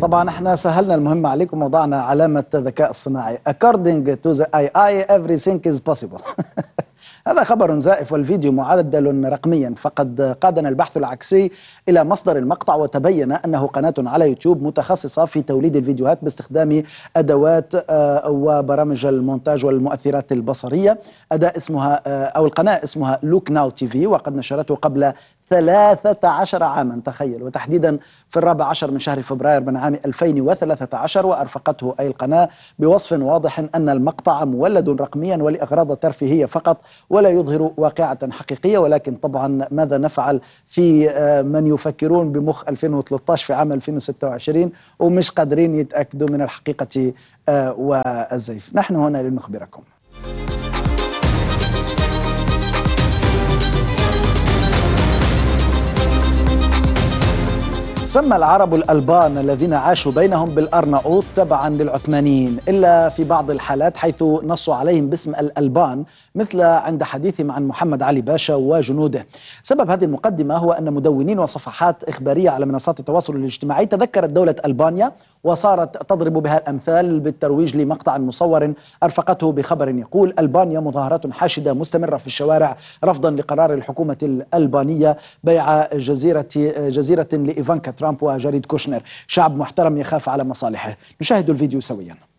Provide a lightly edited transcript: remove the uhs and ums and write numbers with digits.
طبعا احنا سهلنا المهمة عليكم ووضعنا علامة ذكاء اصطناعي. According to the AI everything is possible. هذا خبر زائف والفيديو معدل رقميا، فقد قادنا البحث العكسي إلى مصدر المقطع وتبين أنه قناة على يوتيوب متخصصة في توليد الفيديوهات باستخدام أدوات وبرامج المونتاج والمؤثرات البصرية. القناة اسمها لوك ناو تي في، وقد نشرته قبل 13 عاما، تخيل، وتحديدا في 14 من شهر فبراير من عام 2013. وأرفقته أي القناة بوصف واضح أن المقطع مولد رقميا ولأغراض ترفيهية فقط ولا يظهر واقعة حقيقية. ولكن طبعا ماذا نفعل في من يفكرون بمخ 2013 في عام 2026 ومش قادرين يتأكدوا من الحقيقة والزيف؟ نحن هنا لنخبركم. سمى العرب الألبان الذين عاشوا بينهم بالأرناؤوط تبعا للعثمانيين، إلا في بعض الحالات حيث نصوا عليهم باسم الألبان، مثل عند حديثهم عن محمد علي باشا وجنوده. سبب هذه المقدمة هو أن مدونين وصفحات إخبارية على منصات التواصل الاجتماعي تذكرت دولة ألبانيا وصارت تضرب بها الأمثال بالترويج لمقطع مصور أرفقته بخبر يقول: ألبانيا مظاهرات حاشدة مستمرة في الشوارع رفضا لقرار الحكومة الألبانية بيع جزيرة لإيفانكا ترامب وجاريد كوشنر. شعب محترم يخاف على مصالحه. نشاهد الفيديو سويا.